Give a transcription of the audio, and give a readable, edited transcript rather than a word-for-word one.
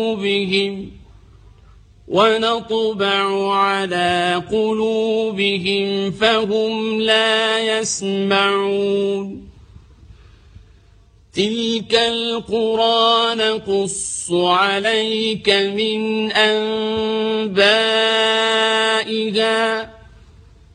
قلوبهم ونطبع على قلوبهم فهم لا يسمعون تلك القرى نقص عليك من أنبائها